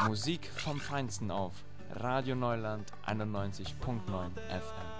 Musik vom Feinsten auf Radio Neuland 91.9 FM.